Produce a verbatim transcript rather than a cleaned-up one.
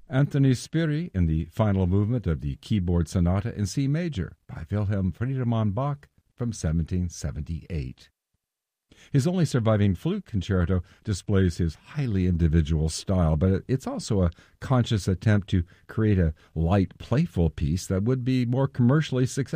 Anthony Spiri in the final movement of the Keyboard Sonata in C major by Wilhelm Friedemann Bach from seventeen seventy-eight. His only surviving flute concerto displays his highly individual style, but it's also a conscious attempt to create a light, playful piece that would be more commercially successful.